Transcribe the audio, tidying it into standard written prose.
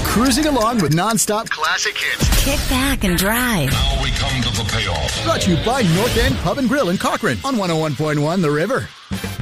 cruising along with non-stop classic hits. Kick back and drive. Now we come to the payoff. Brought to you by North End Pub and Grill in Cochrane on 101.1 The River.